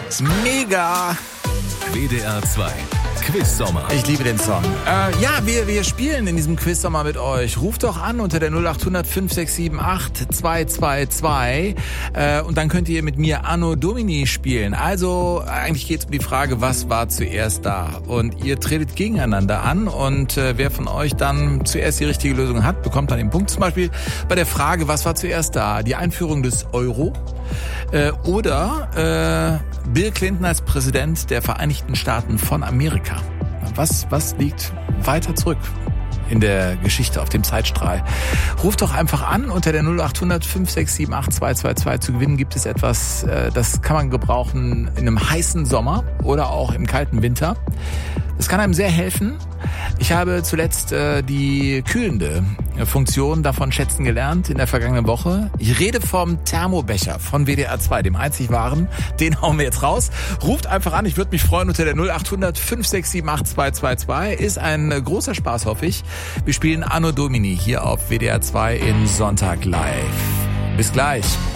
Ist mega. WDR 2 Quiz-Sommer. Ich liebe den Song. Wir spielen in diesem Quiz-Sommer mit euch. Ruft doch an unter der 0800 5678 222 und dann könnt ihr mit mir Anno Domini spielen. Also eigentlich geht es um die Frage, was war zuerst da? Und ihr tretet gegeneinander an und wer von euch dann zuerst die richtige Lösung hat, bekommt dann den Punkt. Zum Beispiel bei der Frage, was war zuerst da? Die Einführung des Euro oder Bill Clinton als Präsident der Vereinigten Staaten von Amerika. Was liegt weiter zurück in der Geschichte auf dem Zeitstrahl? Ruft doch einfach an unter der 0800 5678 222. Zu gewinnen gibt es etwas, das kann man gebrauchen in einem heißen Sommer oder auch im kalten Winter. Das kann einem sehr helfen. Ich habe zuletzt die kühlende Funktion davon schätzen gelernt in der vergangenen Woche. Ich rede vom Thermobecher von WDR 2, dem einzig wahren. Den hauen wir jetzt raus. Ruft einfach an, ich würde mich freuen unter der 0800 5678 222. Ist ein großer Spaß, hoffe ich. Wir spielen Anno Domini hier auf WDR 2 in Sonntag live. Bis gleich.